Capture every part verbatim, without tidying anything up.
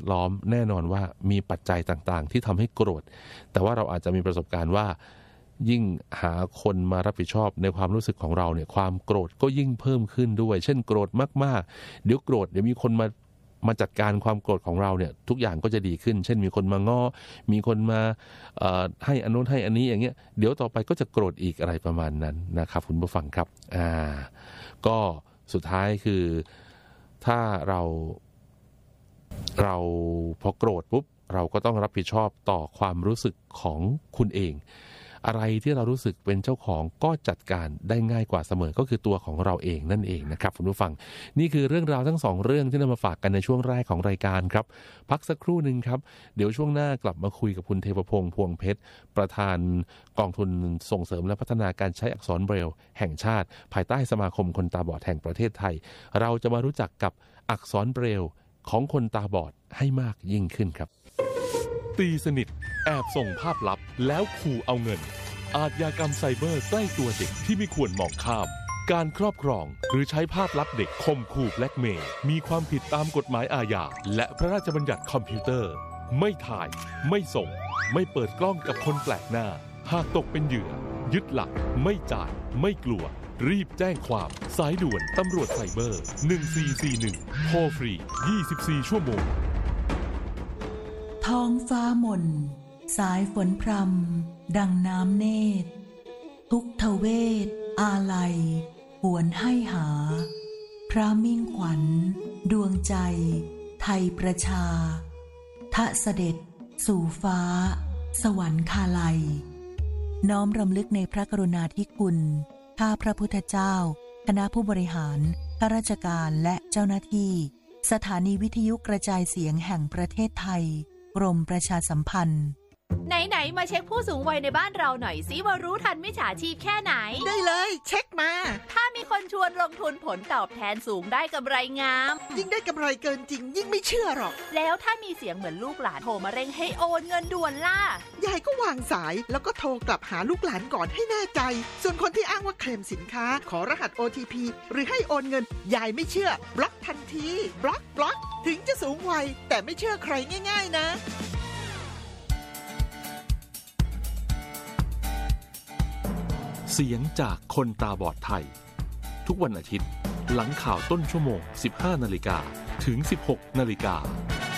ล้อมแน่นอนว่ามีปัจจัยต่างๆที่ทำให้โกรธแต่ว่าเราอาจจะมีประสบการณ์ว่ายิ่งหาคนมารับผิดชอบในความรู้สึกของเราเนี่ยความโกรธก็ยิ่งเพิ่มขึ้นด้วยเช่นโกรธมากๆเดี๋ยวโกรธเดี๋ยวมีคนมามาจัดการความโกรธของเราเนี่ยทุกอย่างก็จะดีขึ้นเช่นมีคนมาง้อมีคนมาเอ่อให้อันโน้นให้อันนี้อย่างเงี้ยเดี๋ยวต่อไปก็จะโกรธอีกอะไรประมาณนั้นนะครับคุณผู้ฟังครับอ่าก็สุดท้ายคือถ้าเราเราพอโกรธปุ๊บเราก็ต้องรับผิดชอบต่อความรู้สึกของคุณเองอะไรที่เรารู้สึกเป็นเจ้าของก็จัดการได้ง่ายกว่าเสมอก็คือตัวของเราเองนั่นเองนะครับคุณผู้ฟังนี่คือเรื่องราวทั้งสองเรื่องที่นำมาฝากกันในช่วงแรกของรายการครับพักสักครู่หนึ่งครับเดี๋ยวช่วงหน้ากลับมาคุยกับคุณเทวพงษ์พวงเพชรประธานกองทุนส่งเสริมและพัฒนาการใช้อักษรเบรลล์แห่งชาติภายใต้สมาคมคนตาบอดแห่งประเทศไทยเราจะมารู้จักกับอักษรเบรลล์ของคนตาบอดให้มากยิ่งขึ้นครับตีสนิทแอบส่งภาพลับแล้วขู่เอาเงินอาชญากรรมไซเบอร์ใกล้ตัวเด็กที่ไม่ควรมองข้ามการครอบครองหรือใช้ภาพลับเด็กข่มขู่แบล็กเมย์มีความผิดตามกฎหมายอาญาและพระราชบัญญัติคอมพิวเตอร์ไม่ถ่ายไม่ส่งไม่เปิดกล้องกับคนแปลกหน้าหากตกเป็นเหยื่อยึดหลักไม่จ่ายไม่กลัวรีบแจ้งความสายด่วนตำรวจไซเบอร์หนึ่งสี่สี่หนึ่งโทรฟรียี่สิบสี่ชั่วโมงท้องฟ้ามนสายฝนพรำดังน้ำเนตรทุกทเวทอาลัยหวนให้หาพระมิ่งขวัญดวงใจไทยประชาทะเสด็จสู่ฟ้าสวรรคาลัยน้อมรำลึกในพระกรุณาธิคุณข้าพระพุทธเจ้าคณะผู้บริหารข้าราชการและเจ้าหน้าที่สถานีวิทยุกระจายเสียงแห่งประเทศไทยกรมประชาสัมพันธ์ไหนๆมาเช็คผู้สูงวัยในบ้านเราหน่อยสิว่ารู้ทันมิจฉาชีพแค่ไหนได้เลยเช็คมาถ้ามีคนชวนลงทุนผลตอบแทนสูงได้กำไรงามยิ่งได้กำไรเกินจริงยิ่งไม่เชื่อหรอกแล้วถ้ามีเสียงเหมือนลูกหลานโทรมาเร่งให้โอนเงินด่วนล่ะยายก็วางสายแล้วก็โทรกลับหาลูกหลานก่อนให้แน่ใจส่วนคนที่อ้างว่าเคลมสินค้าขอรหัส โอ ที พี หรือให้โอนเงินยายไม่เชื่อบล็อกทันทีบล็อกบล็อกถึงจะสูงวัยแต่ไม่เชื่อใครง่ายๆนะเสียงจากคนตาบอดไทยทุกวันอาทิตย์หลังข่าวต้นชั่วโมง สิบห้านาฬิกา ถึง สิบหกนาฬิกา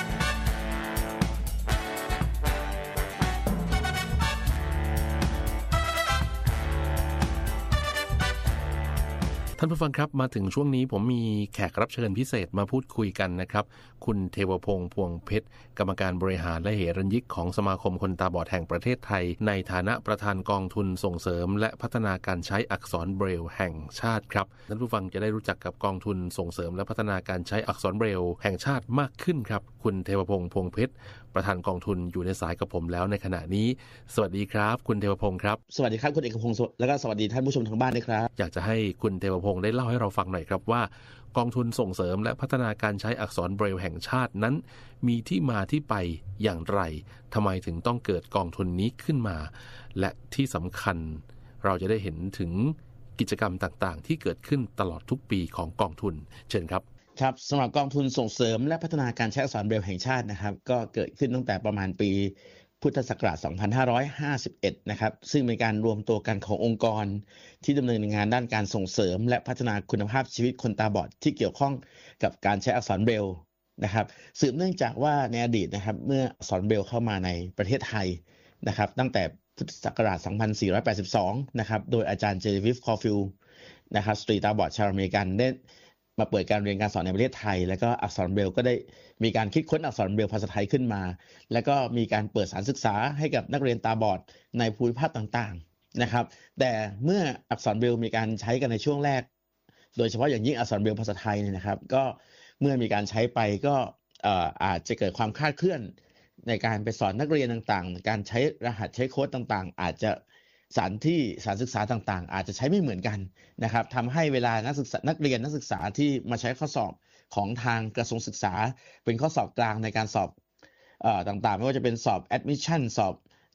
ท่านผู้ฟังครับมาถึงช่วงนี้ผมมีแขกรับเชิญพิเศษมาพูดคุยกันนะครับคุณเทวพงษ์พวงเพชรกรรมการบริหารและเหรัญยิกของสมาคมคนตาบอดแห่งประเทศไทยในฐานะประธานกองทุนส่งเสริมและพัฒนาการใช้อักษรเบรลล์แห่งชาติครับท่านผู้ฟังจะได้รู้จักกับกองทุนส่งเสริมและพัฒนาการใช้อักษรเบรลล์แห่งชาติมากขึ้นครับคุณเทวพงษ์พวงเพชรประธานกองทุนอยู่ในสายกับผมแล้วในขณะนี้สวัสดีครับคุณเทวพงษ์ครับสวัสดีครับคุณเอกพงษ์แล้วก็สวัสดีท่านผู้ชมทางบ้านด้วยครับอยากจะให้คุณเทวพงษ์ได้เล่าให้เราฟังหน่อยครับว่ากองทุนส่งเสริมและพัฒนาการใช้อักษรเบรลล์แห่งชาตินั้นมีที่มาที่ไปอย่างไรทำไมถึงต้องเกิดกองทุนนี้ขึ้นมาและที่สำคัญเราจะได้เห็นถึงกิจกรรมต่างๆที่เกิดขึ้นตลอดทุกปีของกองทุนเชิญครับครับสำหรับกองทุนส่งเสริมและพัฒนาการใช้อักษรเบรลล์แห่งชาตินะครับก็เกิดขึ้นตั้งแต่ประมาณปีพุทธศักราช สองพันห้าร้อยห้าสิบเอ็ด นะครับซึ่งเป็นการรวมตัวกันขององค์กรที่ดำเนินงานด้านการส่งเสริมและพัฒนาคุณภาพชีวิตคนตาบอดที่เกี่ยวข้องกับการใช้อักษรเบรลล์นะครับสืบเนื่องจากว่าในอดีตนะครับเมื่ออักษรเบรลล์เข้ามาในประเทศไทยนะครับตั้งแต่พุทธศักราช สองพันสี่ร้อยแปดสิบสอง นะครับโดยอาจารย์เจเรวิฟคอฟิลนะครับสตรีตาบอดชาวอเมริกันได้มาเปิดการเรียนการสอนในประเทศไทยแล้วก็อักษรเบรลล์ก็ได้มีการคิดค้นอักษรเบรลล์ภาษาไทยขึ้นมาแล้วก็มีการเปิดสถานศึกษาให้กับนักเรียนตาบอดในภูมิภาคต่างๆนะครับแต่เมื่ออักษรเบรลล์มีการใช้กันในช่วงแรกโดยเฉพาะอย่างยิ่งอักษรเบรลล์ภาษาไทยเนี่ยนะครับก็เมื่อมีการใช้ไปก็เอ่ออาจจะเกิดความคลาดเคลื่อนในการไปสอนนักเรียนต่างๆการใช้รหัสใช้โค้ดต่างๆอาจจะสถานที่สถานศึกษาต่างๆอาจจะใช้ไม่เหมือนกันนะครับทำให้เวลานักศึกษานักเรียนนักศึกษาที่มาใช้ข้อสอบของทางกระทรวงศึกษาเป็นข้อสอบกลางในการสอบเอ่อต่างๆไม่ว่าจะเป็นสอบ admission สอบ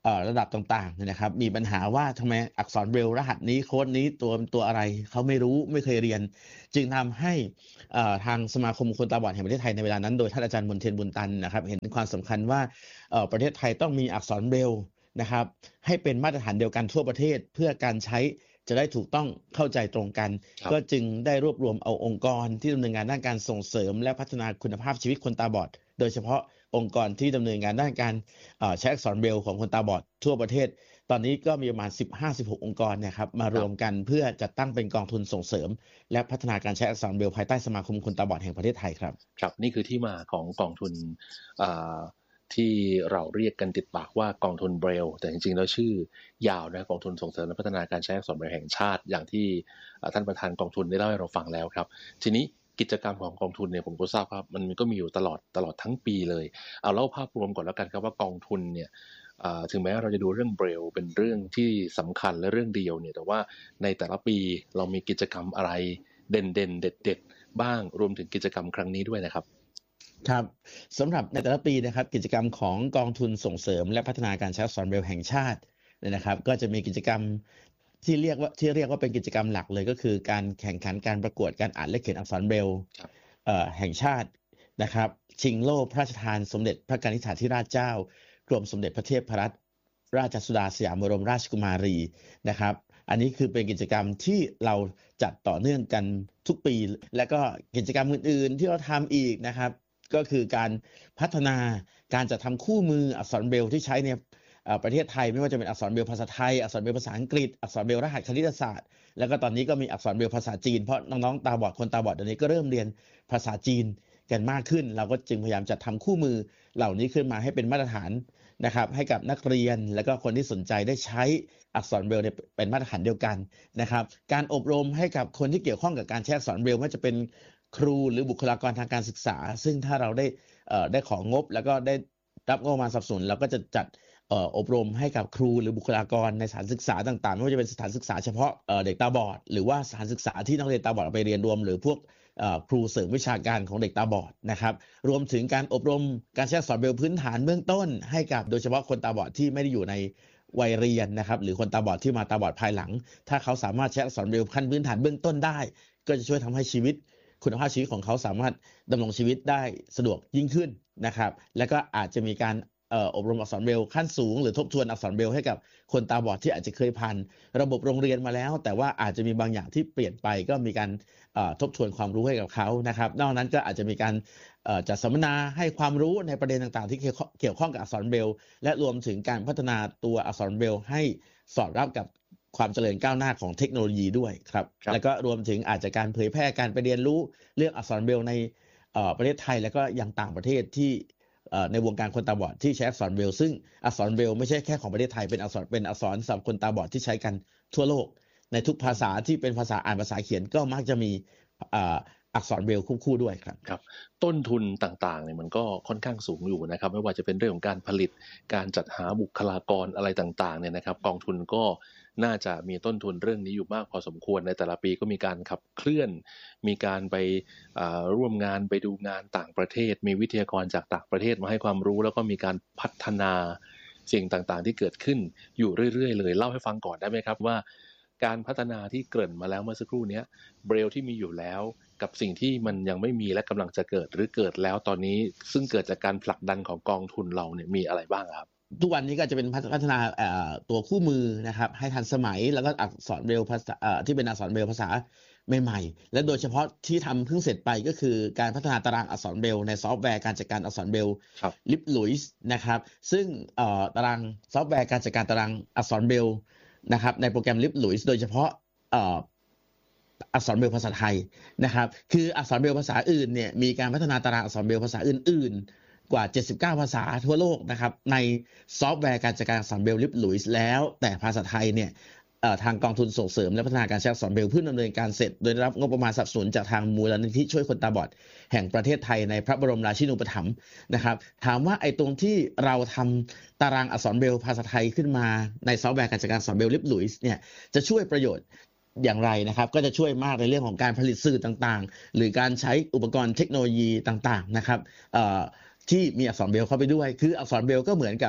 เอ่อระดับต่างๆเนี่ยนะครับมีปัญหาว่าทำไมอักษรเบรลล์รหัสนี้โค้ดนี้ตัวตัวอะไรเขาไม่รู้ไม่เคยเรียนจึงทำให้เอ่อทางสมาคมคนตาบอดแห่งประเทศไทยในเวลานั้นโดยท่านอาจารย์มนเทียนบุญตันนะครับเห็นความสำคัญว่าเอ่อประเทศไทยต้องมีอักษรเบรลล์นะครับให้เป็นมาตรฐานเดียวกันทั่วประเทศเพื่อการใช้จะได้ถูกต้องเข้าใจตรงกันก็จึงได้รวบรวมเอาองค์กรที่ดำเนินงานด้านการส่งเสริมและพัฒนาคุณภาพชีวิตคนตาบอดโดยเฉพาะองค์กรที่ดำเนินงานด้านการใช้อักษรเบรลล์ของคนตาบอดทั่วประเทศตอนนี้ก็มีประมาณ สิบห้าสิบหก องค์กรนะครับมารวมกันเพื่อจัดตั้งเป็นกองทุนส่งเสริมและพัฒนาการใช้อักษรเบรลล์ภายใต้สมาคมคนตาบอดแห่งประเทศไทยครับครับนี่คือที่มาของกองทุนที่เราเรียกกันติดปากว่ากองทุนเบรลล์แต่จริงๆแล้วชื่อยาวนะกองทุนส่งเสริมและพัฒนาการใช้อักษรเบรลล์แห่งชาติอย่างที่ท่านประธานกองทุนได้เล่าให้เราฟังแล้วครับทีนี้กิจกรรมของกองทุนเนี่ยผมก็ทราบครับมันก็มีอยู่ตลอดตลอดทั้งปีเลยเอาเล่าภาพรวมก่อนแล้วกันครับว่ากองทุนเนี่ยถึงแม้เราจะดูเรื่องเบรลล์เป็นเรื่องที่สำคัญและเรื่องเดียวเนี่ยแต่ว่าในแต่ละปีเรามีกิจกรรมอะไรเด่นๆเด็ดๆบ้างรวมถึงกิจกรรมครั้งนี้ด้วยนะครับครับสำหรับในแต่ละปีนะครับกิจกรรมของกองทุนส่งเสริมและพัฒนาการใช้อักษรเบรลล์แห่งชาติเนี่ยนะครับก็จะมีกิจกรรมที่เรียกว่าที่เรียกว่าเป็นกิจกรรมหลักเลยก็คือการแข่งขันการประกวดการอ่านและเขียนอักษรเบรลล์แห่งชาตินะครับชิงโล่พระราชทานสมเด็จพระกนิษฐาธิราชเจ้ากรมสมเด็จพระเทพรัตนราชสุดาสยามบรมราชกุมารีนะครับอันนี้คือเป็นกิจกรรมที่เราจัดต่อเนื่องกันทุกปีและก็กิจกรรมอื่นๆที่เราทำอีกนะครับก็คือการพัฒนาการจัดทำคู่มืออักษรเบรลล์ที่ใช้ในประเทศไทยไม่ว่าจะเป็นอักษรเบรลล์ภาษาไทยอักษรเบรลล์ภาษาอังกฤษอักษรเบรลล์รหัสคณิตศาสตร์แล้วก็ตอนนี้ก็มีอักษรเบรลล์ภาษาจีนเพราะน้องๆตาบอดคนตาบอดเดี๋ยวนี้ก็เริ่มเรียนภาษาจีนกันมากขึ้นเราก็จึงพยายามจัดทำคู่มือเหล่านี้ขึ้นมาให้เป็นมาตรฐานนะครับให้กับนักเรียนและก็คนที่สนใจได้ใช้อักษรเบรลล์เป็นมาตรฐานเดียวกันนะครับการอบรมให้กับคนที่เกี่ยวข้องกับการใช้อักษรเบรลล์ไม่ว่าจะเป็นครูหรือบุคลากรทางการศึกษาซึ่งถ้าเราได้ได้ของงบแล้วก็ได้รับงบประมาณสนับสนุนเราก็จะจัดอบรมให้กับครูหรือบุคลากรในสถานศึกษาต่างๆไม่ว่าจะเป็นสถานศึกษาเฉพาะเด็กตาบอดหรือว่าสถานศึกษาที่นักเรียนตาบอดไปเรียนรวมหรือพวกครูเสริมวิชาการของเด็กตาบอดนะครับรวมถึงการอบรมการใช้อักษรเบรลล์พื้นฐานเบื้องต้นให้กับโดยเฉพาะคนตาบอดที่ไม่ได้อยู่ในวัยเรียนนะครับหรือคนตาบอดที่มาตาบอดภายหลังถ้าเขาสามารถใช้อักษรเบรลล์ขั้นพื้นฐานเบื้องต้นได้ก็จะช่วยทำให้ชีวิตคุณภาพชีวิตของเขาสามารถดำรงชีวิตได้สะดวกยิ่งขึ้นนะครับและก็อาจจะมีการอบรมอักษรเบรลล์ขั้นสูงหรือทบทวนอักษรเบรลล์ให้กับคนตาบอดที่อาจจะเคยผ่านระบบโรงเรียนมาแล้วแต่ว่าอาจจะมีบางอย่างที่เปลี่ยนไปก็มีการทบทวนความรู้ให้กับเขานะครับนอกนั้นก็อาจจะมีการจัดสัมมนาให้ความรู้ในประเด็นต่างๆที่เกี่ยวข้องกับอักษรเบรลล์และรวมถึงการพัฒนาตัวอักษรเบรลล์ให้สอดรับกับความเจริญก้าวหน้าของเทคโนโลยีด้วยครับแล้วก็รวมถึงอาจจะการเผยแพร่การไปเรียนรู้เรื่องอักษรเบรลล์ในประเทศไทยและก็ยังต่างประเทศที่ในวงการคนตาบอดที่ใช้อักษรเบรลล์ซึ่งอักษรเบรลล์ไม่ใช่แค่ของประเทศไทยเป็นอักษรเป็นอักษรสำหรับคนตาบอดที่ใช้กันทั่วโลกในทุกภาษาที่เป็นภาษาอ่านภาษาเขียนก็มักจะมีอักษรเบรลล์คู่ๆด้วยครับครับต้นทุนต่างๆเนี่ยมันก็ค่อนข้างสูงอยู่นะครับไม่ว่าจะเป็นเรื่องของการผลิตการจัดหาบุคลากรอะไรต่างๆเนี่ยนะครับกองทุนก็น่าจะมีต้นทุนเรื่องนี้อยู่มากพอสมควรในแต่ละปีก็มีการขับเคลื่อนมีการไปร่วมงานไปดูงานต่างประเทศมีวิทยากรจากต่างประเทศมาให้ความรู้แล้วก็มีการพัฒนาสิ่งต่างๆที่เกิดขึ้นอยู่เรื่อยๆเลยเล่าให้ฟังก่อนได้ไหมครับว่าการพัฒนาที่เกริ่นมาแล้วเมื่อสักครู่นี้เบรลล์ที่มีอยู่แล้วกับสิ่งที่มันยังไม่มีและกำลังจะเกิดหรือเกิดแล้วตอนนี้ซึ่งเกิดจากการผลักดันของกองทุนเราเนี่ยมีอะไรบ้างครับทุกวันนี้ก็จะเป็นพัฒนาตัวคู่มือนะครับให้ทันสมัยแล้วก็อักษรเบรลล์ภาษาที่เป็นอักษรเบรลล์ภาษาใหม่ๆและโดยเฉพาะที่ทำเพิ่งเสร็จไปก็คือการพัฒนาตารางอักษรเบรลล์ในซอฟต์แวร์การจัดการอักษรเบรลล์ลิปหลุยส์นะครับซึ่งตารางซอฟต์แวร์การจัดการตารางอักษรเบรลล์นะครับในโปรแกรมลิปหลุยส์โดยเฉพาะอักษรเบรลล์ภาษาไทยนะครับคืออักษรเบรลล์ภาษาอื่นเนี่ยมีการพัฒนาตารางอักษรเบรลล์ภาษาอื่นๆกว่าเจ็ดสิบเก้าภาษาทั่วโลกนะครับในซอฟต์แวร์การจัดการอักษรเบรลล์ลิปหลุยส์แล้วแต่ภาษาไทยเนี่ยทางกองทุนส่งเสริมและพัฒนาการใช้อักษรเบรลล์เพื่อดำเนินการเสร็จโดยได้รับงบประมาณสนับสนุนจากทางมูลนิธิช่วยคนตาบอดแห่งประเทศไทยในพระบรมราชินูปถัมภ์นะครับถามว่าไอ้ตรงที่เราทำตารางอักษรเบรลล์ภาษาไทยขึ้นมาในซอฟต์แวร์การจัดการอักษรเบรลล์ลิปหลุยส์เนี่ยจะช่วยประโยชน์อย่างไรนะครับก็จะช่วยมากในเรื่องของการผลิตสื่อต่างๆหรือการใช้อุปกรณ์เทคโนโลยีต่างๆนะครับที่มีอักษรเบรลล์เข้าไปด้วยคืออักษรเบรลล์ก็เหมือนกับ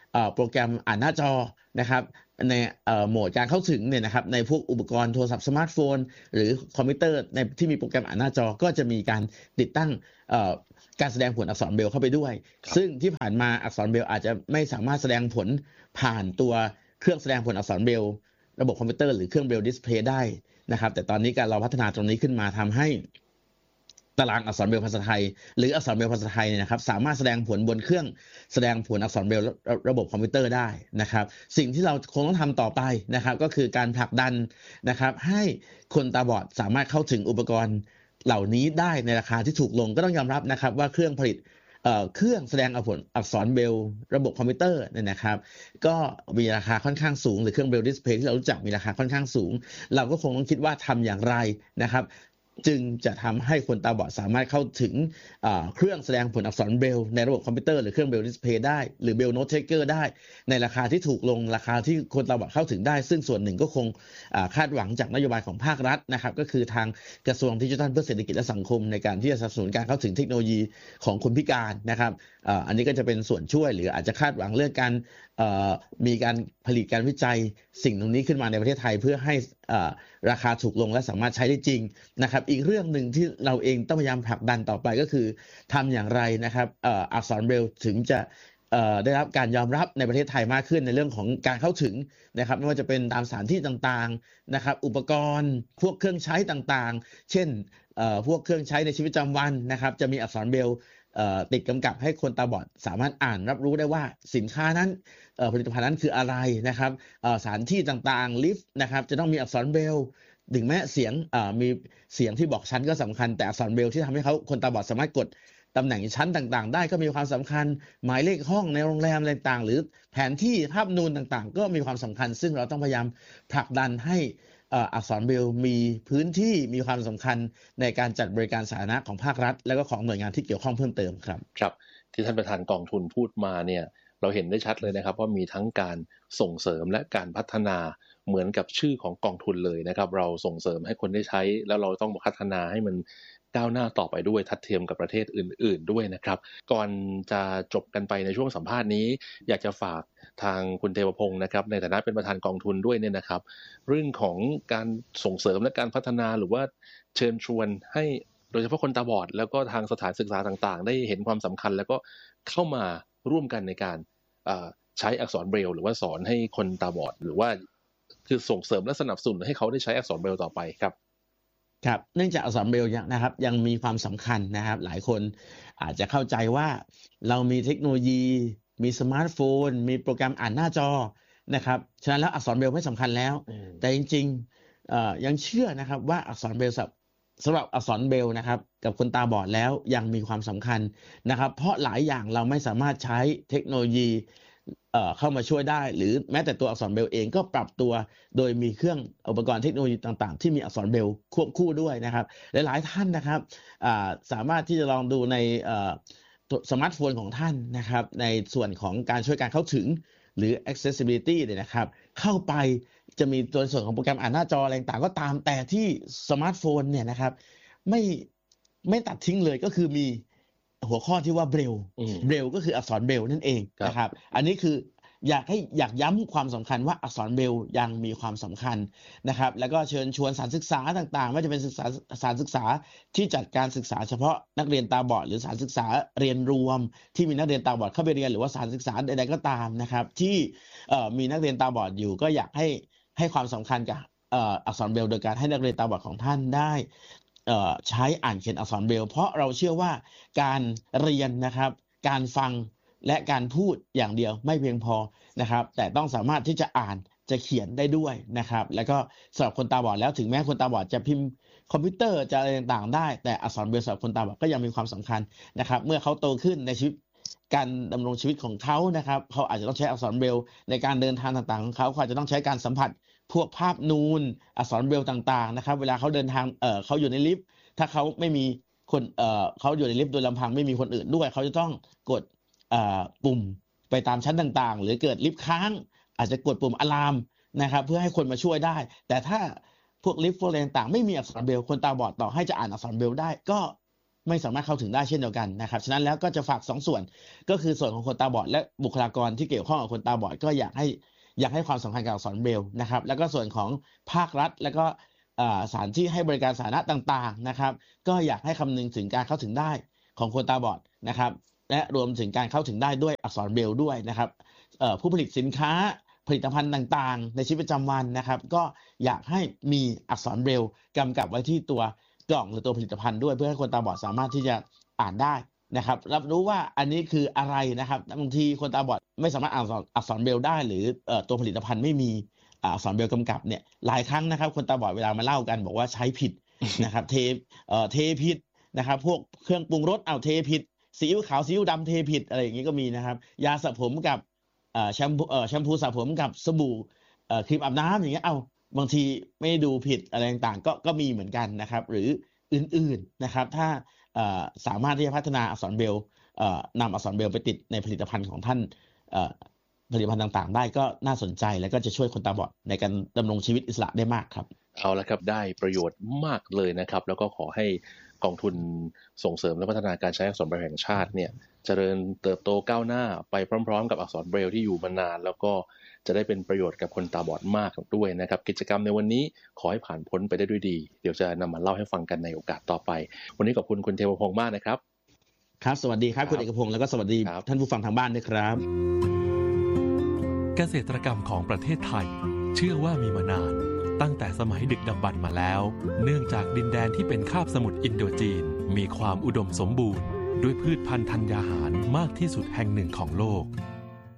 เอ่อโปรแกรมอ่านหน้าจอนะครับในเอ่อโหมดการเข้าถึงเนี่ยนะครับในพวกอุปกรณ์โทรศัพท์สมาร์ทโฟนหรือคอมพิวเตอร์ในที่มีโปรแกรมอ่านหน้าจอก็จะมีการติดตั้งเอ่อการแสดงผลอักษรเบรลเข้าไปด้วยซึ่งที่ผ่านมาอักษรเบรลอาจจะไม่สามารถแสดงผลผ่านตัวเครื่องแสดงผลอักษรเบรลระบบคอมพิวเตอร์หรือเครื่องเบรลดิสเพลย์ได้นะครับแต่ตอนนี้การเราพัฒนาตรงนี้ขึ้นมาทำให้ตารางอักษรเบรลภาษาไทยหรืออักษรเบรลภาษาไทยเนี่ยนะครับสามารถแสดงผลบนเครื่องแสดงผลอักษรเบรลระบบคอมพิวเตอร์ได้นะครับสิ่งที่เราคงต้องทำต่อไปนะครับก็คือการผลักดันนะครับให้คนตาบอดสามารถเข้าถึงอุปกรณ์เหล่านี้ได้ในราคาที่ถูกลงก็ต้องยอมรับนะครับว่าเครื่องผลิตเครื่องแสดงผลอักษรเบรลระบบคอมพิวเตอร์เนี่ยนะครับก็มีราคาค่อนข้างสูงหรือเครื่องเบรลดิสเพลย์ที่เรารู้จักมีราคาค่อนข้างสูงเราก็คงต้องคิดว่าทำอย่างไรนะครับจึงจะทำให้คนตาบอดสามารถเข้าถึงเครื่องแสดงผลอักษรเบรลในระบบคอมพิวเตอร์หรือเครื่องเบรลดิสเพลย์ได้หรือเบรลโน้ตเทคเกอร์ได้ในราคาที่ถูกลงราคาที่คนตาบอดเข้าถึงได้ซึ่งส่วนหนึ่งก็คงคาดหวังจากนโยบายของภาครัฐนะครับก็คือทางกระทรวงดิจิทัลเพื่อเศรษฐกิจและสังคมในการที่จะสนับสนุนการเข้าถึงเทคโนโลยีของคนพิการนะครับอันนี้ก็จะเป็นส่วนช่วยหรืออาจจะคาดหวังเรื่องการมีการผลิตการวิจัยสิ่งตรงนี้ขึ้นมาในประเทศไทยเพื่อให้ราคาถูกลงและสามารถใช้ได้จริงนะครับอีกเรื่องหนึ่งที่เราเองต้องพยายามผลักดันต่อไปก็คือทำอย่างไรนะครับอักษรเบรลถึงจะได้รับการยอมรับในประเทศไทยมากขึ้นในเรื่องของการเข้าถึงนะครับไม่ว่าจะเป็นตามสถานที่ต่างๆนะครับอุปกรณ์พวกเครื่องใช้ต่างๆเช่นพวกเครื่องใช้ในชีวิตประจำวันนะครับจะมีอักษรเบรลติดกำกับให้คนตาบอดสามารถอ่านรับรู้ได้ว่าสินค้านั้นผลิตภัณฑ์นั้นคืออะไรนะครับสถานที่ต่างๆลิฟต์นะครับจะต้องมีอักษรเบรลถึงแม้เสียงมีเสียงที่บอกชั้นก็สำคัญแต่อักษรเบรลที่ทำให้เขาคนตาบอดสามารถกดตำแหน่งชั้นต่างๆได้ก็มีความสำคัญหมายเลขห้องในโรงแรมอะไรต่างๆหรือแผนที่ภาพนูนต่างๆก็มีความสำคัญซึ่งเราต้องพยายามผลักดันให้อักษรเบรลมีพื้นที่มีความสำคัญในการจัดบริการสาธารณะของภาครัฐและก็ของหน่วยงานที่เกี่ยวข้องเพิ่มเติมครับครับที่ท่านประธานกองทุนพูดมาเนี่ยเราเห็นได้ชัดเลยนะครับว่ามีทั้งการส่งเสริมและการพัฒนาเหมือนกับชื่อของกองทุนเลยนะครับเราส่งเสริมให้คนได้ใช้แล้วเราต้องพัฒนาให้มันก้าวหน้าต่อไปด้วยทัดเทียมกับประเทศอื่นๆด้วยนะครับก่อนจะจบกันไปในช่วงสัมภาษณ์นี้อยากจะฝากทางคุณเทวพงศ์นะครับในฐานะเป็นประธานกองทุนด้วยเนี่ยนะครับเรื่องของการส่งเสริมและการพัฒนาหรือว่าเชิญชวนให้โดยเฉพาะคนตาบอดแล้วก็ทางสถานศึกษาต่างๆได้เห็นความสำคัญแล้วก็เข้ามาร่วมกันในการใช้อักษรเบรลหรือว่าสอนให้คนตาบอดหรือว่าคือส่งเสริมและสนับสนุนให้เขาได้ใช้อักษรเบรลต่อไปครับครับเนื่องจากอักษรเบรลนะครับยังมีความสำคัญนะครับหลายคนอาจจะเข้าใจว่าเรามีเทคโนโลยีมีสมาร์ทโฟนมีโปรแกรมอ่านหน้าจอนะครับฉะนั้นแล้วอักษรเบรลไม่สำคัญแล้วแต่จริงๆยังเชื่อนะครับว่าอักษรเบรลสำหรับอักษรเบรลนะครับกับคนตาบอดแล้วยังมีความสำคัญนะครับเพราะหลายอย่างเราไม่สามารถใช้เทคโนโลยีเข้ามาช่วยได้หรือแม้แต่ตัวอักษรเบรลเองก็ปรับตัวโดยมีเครื่องอุปกรณ์เทคโนโลยีต่างๆที่มีอักษรเบรลควบคู่ด้วยนะครับหลายๆท่านนะครับสามารถที่จะลองดูในสมาร์ทโฟนของท่านนะครับในส่วนของการช่วยการเข้าถึงหรือ accessibility เนี่ยนะครับเข้าไปจะมีตัวส่วนของโปรแกรมอ่านหน้าจออะไรต่างๆก็ตามแต่ที่สมาร์ทโฟนเนี่ยนะครับไม่ไม่ตัดทิ้งเลยก็คือมีหัวข้อที่ว่าเบรลเบรลก็คืออักษรเบรลนั่นเองนะครับอันนี้คืออยากให้อยากย้ำความสำคัญว่าอักษรเบรลยังมีความสำคัญนะครับแล้วก็เชิญชวนสถานศึกษาต่างๆไม่ว่าจะเป็นศึกษาสถานศึกษาที่จัดการศึกษาเฉพาะนักเรียนตาบอดหรือสถานศึกษาเรียนรวมที่มีนักเรียนตาบอดเข้าไปเรียนหรือว่าสถานศึกษาใดๆก็ตามนะครับที่มีนักเรียนตาบอดอยู่ก็อยากให้ให้ความสำคัญกับอักษรเบรลโดยการให้นักเรียนตาบอดของท่านได้ใช้อ่านเขียนอักษรเบรลเพราะเราเชื่อว่าการเรียนนะครับการฟังและการพูดอย่างเดียวไม่เพียงพอนะครับแต่ต้องสามารถที่จะอ่านจะเขียนได้ด้วยนะครับแล้วก็สำหรับคนตาบอดแล้วถึงแม้คนตาบอดจะพิมพ์คอมพิวเตอร์จะอะไรต่างๆได้แต่อักษรเบรลสำหรับคนตาบอดก็ยังมีความสำคัญนะครับเมื่อเขาโตขึ้นในชีวิตการดำรงชีวิตของเขานะครับเขาอาจจะต้องใช้อักษรเบรลในการเดินทางต่างๆของเขาเขาอาจจะต้องใช้การสัมผัสพวกภาพนูนอักษรเบรลต่างๆนะครับเวลาเขาเดินทางเอ่อเขาอยู่ในลิฟต์ถ้าเขาไม่มีคนเอ่อเขาอยู่ในลิฟต์โดยลำพังไม่มีคนอื่นด้วยเขาจะต้องกดเอ่อปุ่มไปตามชั้นต่างๆหรือเกิดลิฟต์ค้างอาจจะกดปุ่มอะลามนะครับเพื่อให้คนมาช่วยได้แต่ถ้าพวกลิฟต์พวกอะไรต่างๆไม่มีอักษรเบรลคนตาบอดต่อให้จะอ่านอักษรเบรลได้ก็ไม่สามารถเข้าถึงได้เช่นเดียวกันนะครับฉะนั้นแล้วก็จะฝากสองส่วนก็คือส่วนของคนตาบอดและบุคลากรที่เกี่ยวข้องกับคนตาบอดก็อยากให้อยากให้ความสำคัญกับอักษรเบรลล์นะครับแล้วก็ส่วนของภาครัฐแล้วก็สถานที่ให้บริการสาธารณะต่างๆนะครับก็อยากให้คำนึงถึงการเข้าถึงได้ของคนตาบอดนะครับและรวมถึงการเข้าถึงได้ด้วยอักษรเบรลล์ด้วยนะครับผู้ผลิตสินค้าผลิตภัณฑ์ต่างๆในชีวิตประจำวันนะครับก็อยากให้มีอักษรเบรลล์กำกับไว้ที่ตัวกล่องหรือตัวผลิตภัณฑ์ด้วยเพื่อให้คนตาบอดสามารถที่จะอ่านได้นะครับรับรู้ว่าอันนี้คืออะไรนะครับบางทีคนตาบอดไม่สามารถอ่านอักษรเบรลล์ได้หรือตัวผลิตภัณฑ์ไม่มีอักษรเบรลล์กำกับเนี่ยหลายครั้งนะครับคนตาบอดเวลามาเล่ากันบอกว่าใช้ผิด นะครับเทเทผิดนะครับพวกเครื่องปรุงรสเอาเทผิดซีอิ๊วขาวซีอิ๊วดำเทผิดอะไรอย่างนี้ก็มีนะครับยาสระผมกับแชมพูแชมพูสระผมกับสบู่ครีมอาบน้ำอย่างเงี้ยเอาบางทีไม่ดูผิดอะไรต่างๆก็ก็มีเหมือนกันนะครับหรืออื่นๆนะครับถ้าสามารถที่จะพัฒนาอักษรเบรลล์นำอักษรเบรลล์ไปติดในผลิตภัณฑ์ของท่านผลิตภัณฑ์ต่างๆได้ก็น่าสนใจและก็จะช่วยคนตาบอดในการดำรงชีวิตอิสระได้มากครับเอาละครับได้ประโยชน์มากเลยนะครับแล้วก็ขอให้กองทุนส่งเสริมและพัฒนาการใช้อักษรเบรลล์แห่งชาติเนี่ยเจริญเติบโตก้าวหน้าไปพร้อมๆกับอักษรเบรลล์ที่อยู่มานานแล้วก็จะได้เป็นประโยชน์กับคนตาบอดมากด้วยนะครับกิจกรรมในวันนี้ขอให้ผ่านพ้นไปได้ด้วยดีเดี๋ยวจะนำมาเล่าให้ฟังกันในโอกาสต่อไปวันนี้ขอบคุณคุณเทวพงษ์มากนะครับครับสวัสดีครับคุณเอกพงษ์แล้วก็สวัสดีท่านผู้ฟังทางบ้านด้วยครับเกษตรกรรมของประเทศไทยเชื่อว่ามีมานานตั้งแต่สมัยดึกดำบรรพ์มาแล้วเนื่องจากดินแดนที่เป็นคาบสมุทรอินโดจีนมีความอุดมสมบูรณ์ด้วยพืชพันธุ์ธัญญาหารมากที่สุดแห่งหนึ่งของโลก